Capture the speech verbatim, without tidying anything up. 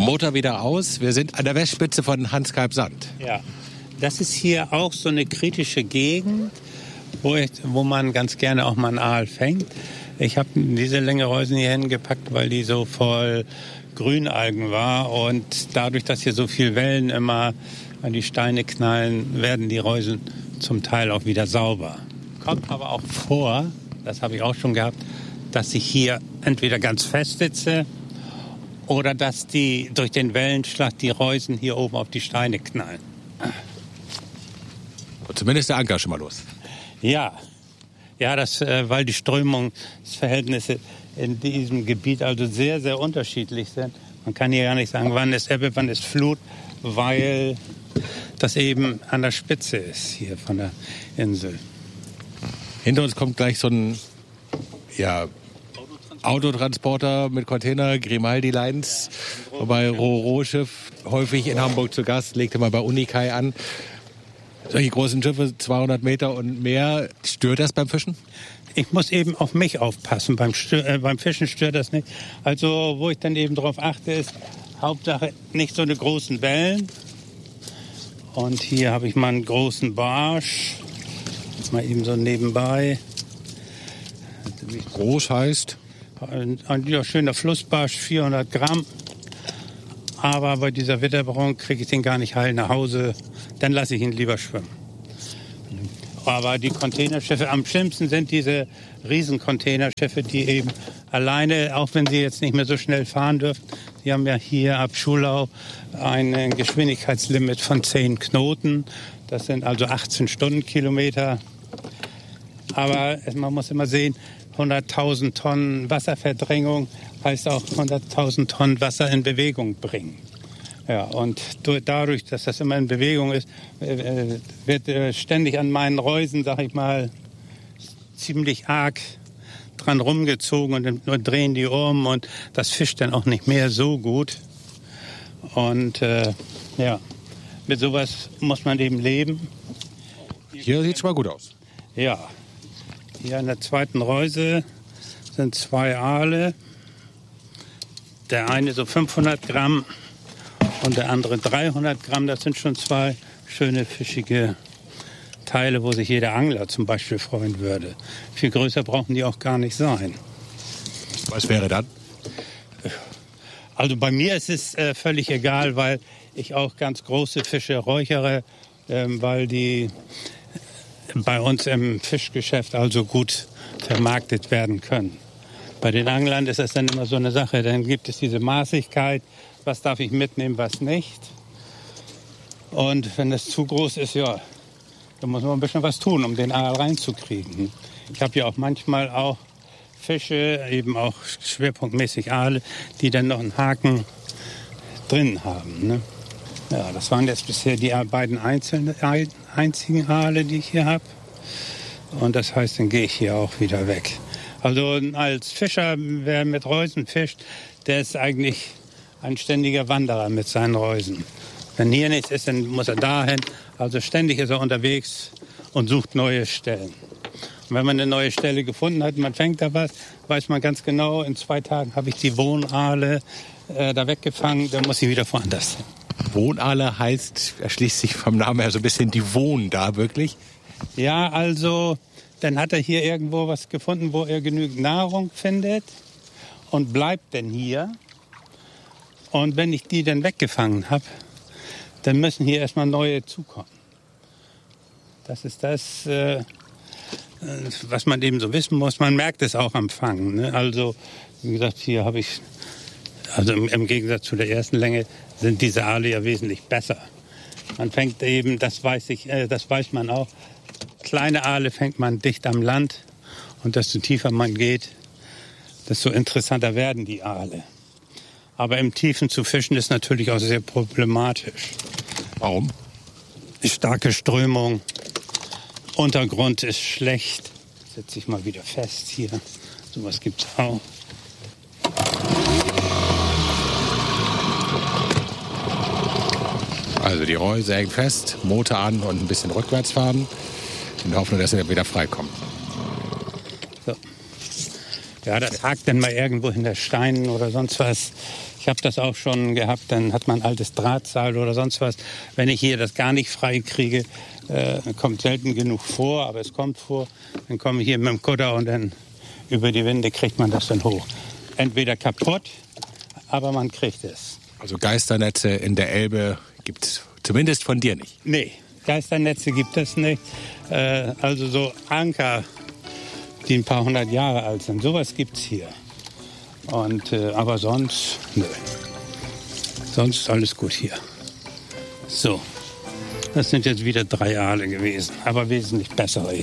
Motor wieder aus. Wir sind an der Westspitze von Hans-Kalb-Sand. Ja, das ist hier auch so eine kritische Gegend, wo, ich, wo man ganz gerne auch mal einen Aal fängt. Ich habe diese Längereusen hier hingepackt, weil die so voll Grünalgen war. Und dadurch, dass hier so viel Wellen immer an die Steine knallen, werden die Reusen zum Teil auch wieder sauber. Kommt aber auch vor, das habe ich auch schon gehabt, dass ich hier entweder ganz fest sitze oder dass die durch den Wellenschlag die Reusen hier oben auf die Steine knallen. Und zumindest der Anker schon mal los. Ja. Ja, das, äh, weil die Strömungsverhältnisse in diesem Gebiet also sehr, sehr unterschiedlich sind. Man kann hier gar nicht sagen, wann ist Ebbe, wann ist Flut, weil das eben an der Spitze ist hier von der Insel. Hinter uns kommt gleich so ein ja, Autotransporter mit Container, Grimaldi Lines, wobei Ro-Ro-Schiff häufig in Hamburg zu Gast, legte mal bei Unikai an. Solche großen Schiffe, zweihundert Meter und mehr, stört das beim Fischen? Ich muss eben auf mich aufpassen. Beim, Stör, äh, beim Fischen stört das nicht. Also wo ich dann eben drauf achte, ist Hauptsache nicht so eine großen Wellen. Und hier habe ich mal einen großen Barsch. Mal eben so nebenbei. Groß heißt? Ein, ein ja, schöner Flussbarsch, vierhundert Gramm. Aber bei dieser Witterung kriege ich den gar nicht heil nach Hause. Dann lasse ich ihn lieber schwimmen. Aber die Containerschiffe, am schlimmsten sind diese Riesencontainerschiffe, die eben alleine, auch wenn sie jetzt nicht mehr so schnell fahren dürfen, die haben ja hier ab Schulau ein Geschwindigkeitslimit von zehn Knoten. Das sind also achtzehn Stundenkilometer. Aber man muss immer sehen, hunderttausend Tonnen Wasserverdrängung heißt auch hunderttausend Tonnen Wasser in Bewegung bringen. Ja, und dadurch, dass das immer in Bewegung ist, wird ständig an meinen Reusen, sag ich mal, ziemlich arg dran rumgezogen und dann drehen die um und das fischt dann auch nicht mehr so gut. Und äh, ja, mit sowas muss man eben leben. Hier sieht es mal gut aus. Ja, hier an der zweiten Reuse sind zwei Aale. Der eine so fünfhundert Gramm und der andere dreihundert Gramm. Das sind schon zwei schöne fischige Teile, wo sich jeder Angler zum Beispiel freuen würde. Viel größer brauchen die auch gar nicht sein. Was wäre dann? Also bei mir ist es äh, völlig egal, weil ich auch ganz große Fische räuchere, äh, weil die bei uns im Fischgeschäft also gut vermarktet werden können. Bei den Anglern ist das dann immer so eine Sache. Dann gibt es diese Maßigkeit, was darf ich mitnehmen, was nicht. Und wenn das zu groß ist, ja, dann muss man ein bisschen was tun, um den Aal reinzukriegen. Ich habe ja auch manchmal auch Fische, eben auch schwerpunktmäßig Aale, die dann noch einen Haken drin haben. Ne? Ja, das waren jetzt bisher die beiden einzelnen, einzigen Aale, die ich hier habe. Und das heißt, dann gehe ich hier auch wieder weg. Also als Fischer, wer mit Reusen fischt, der ist eigentlich ein ständiger Wanderer mit seinen Reusen. Wenn hier nichts ist, dann muss er dahin. Also ständig ist er unterwegs und sucht neue Stellen. Und wenn man eine neue Stelle gefunden hat, man fängt da was, weiß man ganz genau, in zwei Tagen habe ich die Wohnaale äh, da weggefangen, dann muss ich wieder woanders hin. Wohnaale heißt, erschließt sich vom Namen her so ein bisschen, die wohnen da wirklich? Ja, also dann hat er hier irgendwo was gefunden, wo er genügend Nahrung findet und bleibt dann hier. Und wenn ich die dann weggefangen habe, dann müssen hier erstmal neue zukommen. Das ist das, äh, was man eben so wissen muss. Man merkt es auch am Fangen. Ne? Also, wie gesagt, hier habe ich, also im, im Gegensatz zu der ersten Länge, sind diese Aale ja wesentlich besser. Man fängt eben, das weiß ich, äh, das weiß man auch, kleine Aale fängt man dicht am Land und desto tiefer man geht, desto interessanter werden die Aale. Aber im Tiefen zu fischen ist natürlich auch sehr problematisch. Warum? Starke Strömung, Untergrund ist schlecht. Setze ich mal wieder fest hier. Sowas gibt's auch. Also die Reuse hängt fest, Motor an und ein bisschen rückwärts fahren, in der Hoffnung, dass wir wieder freikommen. So. Ja, das hakt dann mal irgendwo hinter Steinen oder sonst was. Ich habe das auch schon gehabt, dann hat man ein altes Drahtseil oder sonst was. Wenn ich hier das gar nicht frei kriege, äh, kommt selten genug vor, aber es kommt vor. Dann komme ich hier mit dem Kutter und dann über die Winde kriegt man das dann hoch. Entweder kaputt, aber man kriegt es. Also Geisternetze in der Elbe gibt es zumindest von dir nicht? Nee, Geisternetze gibt es nicht. Äh, also so Anker, die ein paar hundert Jahre alt sind, sowas gibt es hier. Und, äh, aber sonst, nö. Sonst alles gut hier. So, das sind jetzt wieder drei Aale gewesen, aber wesentlich bessere hier.